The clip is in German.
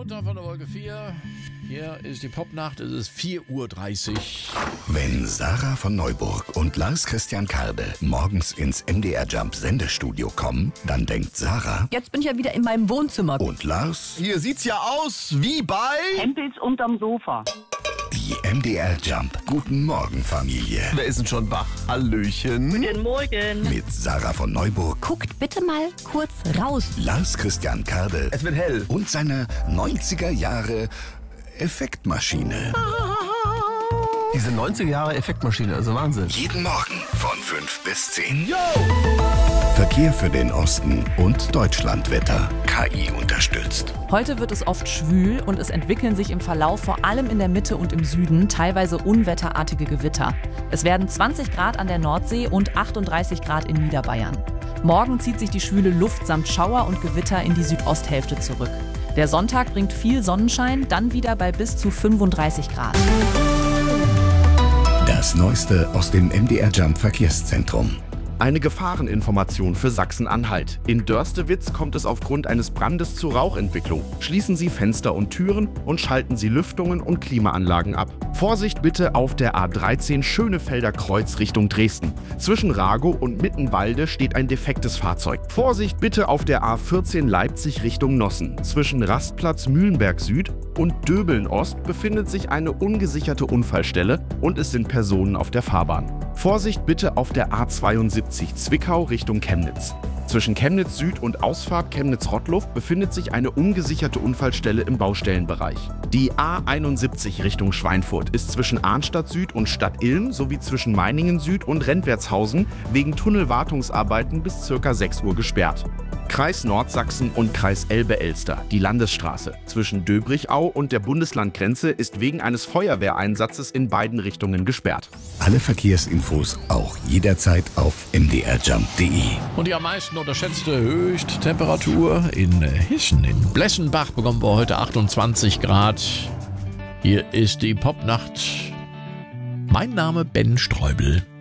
Runter von der Wolke 4. Hier ist die Popnacht, es ist 4:30 Uhr. Wenn Sarah von Neuburg und Lars Christian Kalbe morgens ins MDR Jump Sendestudio kommen, dann denkt Sarah Jetzt bin ich ja wieder in meinem Wohnzimmer. und Lars, Hier sieht's ja aus wie bei... Hempels unterm Sofa. die MDR Jump Guten Morgen Familie. Wer ist denn schon wach? Hallöchen. Guten Morgen. Mit Sarah von Neuburg, Guckt bitte mal kurz raus. Lars Christian Kalbe Es wird hell. und seine 90er Jahre Effektmaschine. Diese 90er Jahre Effektmaschine, also Wahnsinn. Jeden Morgen von 5 bis 10. Yo! Verkehr für den Osten und Deutschlandwetter. KI unterstützt. Heute wird es oft schwül und es entwickeln sich im Verlauf vor allem in der Mitte und im Süden teilweise unwetterartige Gewitter. Es werden 20 Grad an der Nordsee und 38 Grad in Niederbayern. Morgen zieht sich die schwüle Luft samt Schauer und Gewitter in die Südosthälfte zurück. Der Sonntag bringt viel Sonnenschein, dann wieder bei bis zu 35 Grad. Das Neueste aus dem MDR Jump Verkehrszentrum. Eine Gefahreninformation für Sachsen-Anhalt. In Dörstewitz kommt es aufgrund eines Brandes zu Rauchentwicklung. Schließen Sie Fenster und Türen und schalten Sie Lüftungen und Klimaanlagen ab. Vorsicht bitte auf der A13 Schönefelder Kreuz Richtung Dresden. Zwischen Ragow und Mittenwalde steht ein defektes Fahrzeug. Vorsicht bitte auf der A14 Leipzig Richtung Nossen. Zwischen Rastplatz Mühlenberg Süd und Döbeln Ost befindet sich eine ungesicherte Unfallstelle und es sind Personen auf der Fahrbahn. Vorsicht bitte auf der A72 Zwickau Richtung Chemnitz. Zwischen Chemnitz Süd und Ausfahrt Chemnitz-Rottluft befindet sich eine ungesicherte Unfallstelle im Baustellenbereich. Die A71 Richtung Schweinfurt ist zwischen Arnstadt Süd und Stadt Ilm sowie zwischen Meiningen Süd und Rentwertshausen wegen Tunnelwartungsarbeiten bis ca. 6 Uhr gesperrt. Kreis Nordsachsen und Kreis Elbe-Elster, die Landesstraße zwischen Döbrichau und der Bundeslandgrenze ist wegen eines Feuerwehreinsatzes in beiden Richtungen gesperrt. Alle Verkehrsinfos auch jederzeit auf mdrjump.de. Und die am meisten unterschätzte Höchsttemperatur in Hessen, in Blessenbach, bekommen wir heute 28 Grad. Hier ist die Popnacht. Mein Name Ben Streubel.